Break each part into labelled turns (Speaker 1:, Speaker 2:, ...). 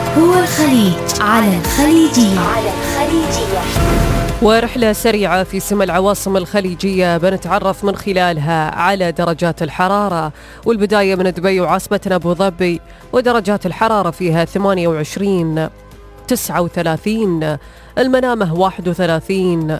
Speaker 1: هو الخليج على الخليجية.
Speaker 2: ورحلة سريعة في سما العواصم الخليجية بنتعرف من خلالها على درجات الحرارة، والبداية من دبي وعاصمتنا أبو ظبي، ودرجات الحرارة فيها 28 39، المنامة 31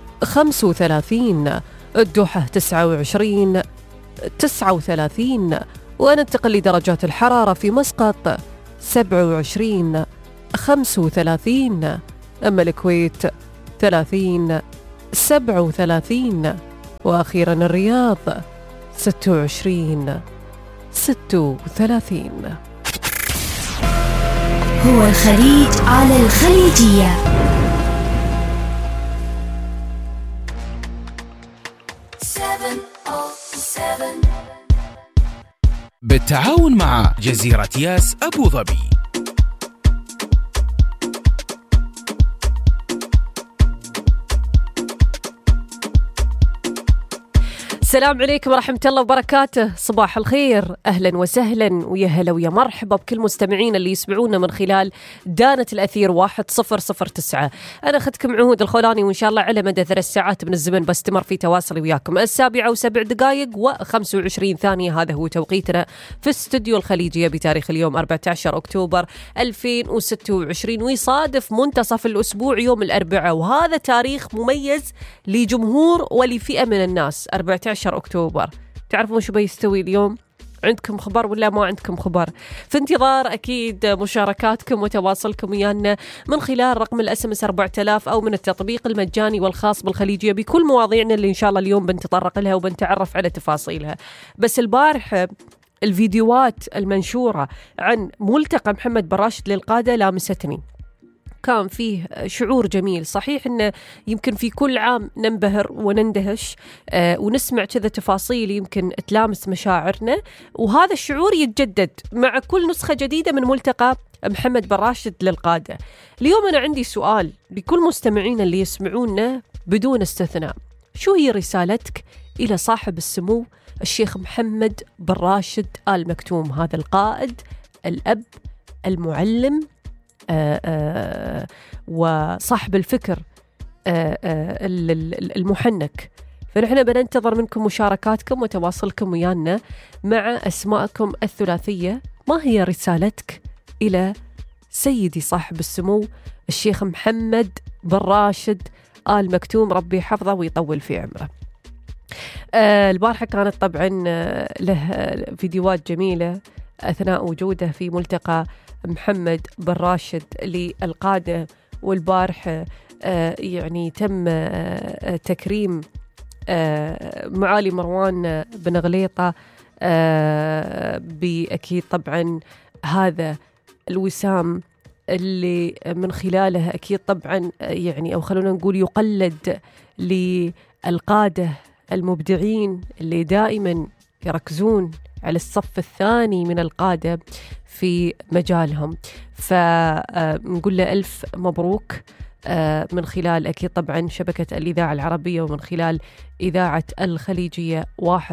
Speaker 2: 35، الدوحة 29 39، وننتقل لدرجات الحرارة في مسقط 27 35، أما الكويت 30 37، وأخيرا الرياض 26 36.
Speaker 1: هو الخليج على الخليجية.
Speaker 3: بالتعاون مع جزيرة ياس أبو ظبي.
Speaker 2: السلام عليكم ورحمة الله وبركاته، صباح الخير، أهلا وسهلا ويا هلا ويا مرحبا بكل مستمعين اللي يسمعونا من خلال دانة الأثير 1009. أنا أخذكم عهود الخولاني، وإن شاء الله على مدى 3 ساعات من الزمن بستمر في تواصلي وياكم. 7:07 و25 ثانية، هذا هو توقيتنا في استوديو الخليجية بتاريخ اليوم 14 أكتوبر 2026، ويصادف منتصف الأسبوع يوم الأربعاء، وهذا تاريخ مميز لجمهور ولفئة من الناس. 14 أكتوبر، تعرفون شو بيستوي اليوم؟ عندكم خبر ولا ما عندكم خبر؟ في انتظار أكيد مشاركاتكم وتواصلكم ويانا من خلال رقم الSMS 4000 أو من التطبيق المجاني والخاص بالخليجية بكل مواضيعنا اللي إن شاء الله اليوم بنتطرق لها وبنتعرف على تفاصيلها. بس البارح الفيديوهات المنشورة عن ملتقى محمد بن راشد للقادة لامستني، كان فيه شعور جميل. صحيح إنه يمكن في كل عام ننبهر ونندهش ونسمع كذا تفاصيل يمكن تلامس مشاعرنا، وهذا الشعور يتجدد مع كل نسخة جديدة من ملتقى محمد بن راشد للقادة. اليوم أنا عندي سؤال لكل مستمعين اللي يسمعونا بدون استثناء: شو هي رسالتك إلى صاحب السمو الشيخ محمد بن راشد آل مكتوم، هذا القائد، الأب، المعلم، وصاحب الفكر المحنك؟ فنحن بننتظر منكم مشاركاتكم وتواصلكم ويانا مع أسماءكم الثلاثية. ما هي رسالتك إلى سيدي صاحب السمو الشيخ محمد بن راشد آل مكتوم، ربي يحفظه ويطول في عمره. البارحة كانت طبعا له فيديوهات جميلة أثناء وجوده في ملتقى محمد بن راشد للقادة، والبارح يعني تم تكريم معالي مروان بن غليطة بأكيد طبعا هذا الوسام اللي من خلاله أكيد طبعا يعني أو خلونا نقول يقلد للقادة المبدعين اللي دائما يركزون على الصف الثاني من القادة في مجالهم. فنقول له ألف مبروك من خلال أكيد طبعا شبكة الإذاعة العربية ومن خلال إذاعة الخليجية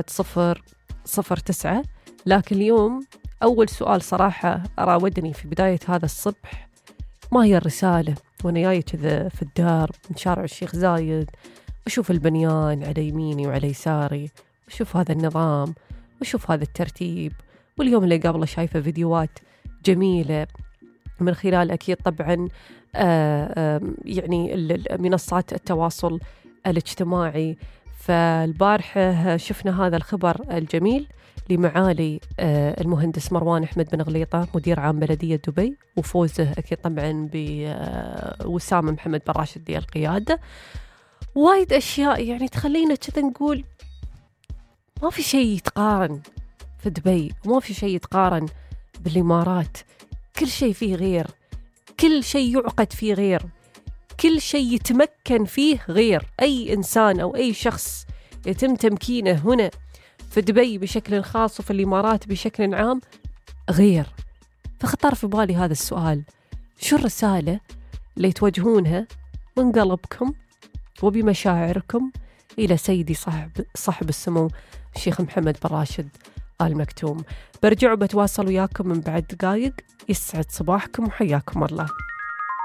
Speaker 2: 1009. لكن اليوم أول سؤال صراحة راودني في بداية هذا الصبح: ما هي الرسالة؟ وأنا جاي كذا في الدار من شارع الشيخ زايد، أشوف البنيان على يميني وعلى يساري، أشوف هذا النظام، وشوف هذا الترتيب، واليوم اللي قبله شايفة فيديوهات جميلة من خلال أكيد طبعا يعني منصات التواصل الاجتماعي. فالبارحة شفنا هذا الخبر الجميل لمعالي المهندس مروان أحمد بن غليطة مدير عام بلدية دبي، وفوزه أكيد طبعا بوسام محمد بن راشد للقيادة. وايد أشياء يعني تخلينا كذا نقول ما في شيء يتقارن في دبي، وما في شيء يتقارن بالإمارات. كل شيء فيه غير، كل شيء يعقد فيه غير، كل شيء يتمكن فيه غير. أي إنسان أو أي شخص يتم تمكينه هنا في دبي بشكل خاص وفي الإمارات بشكل عام غير. فخطر في بالي هذا السؤال: شو الرسالة اللي توجهونها من قلبكم وبمشاعركم إلى سيدي صاحب السمو الشيخ محمد بن راشد آل مكتوم. برجع وبتواصل وياكم من بعد دقايق. يسعد صباحكم وحياكم الله.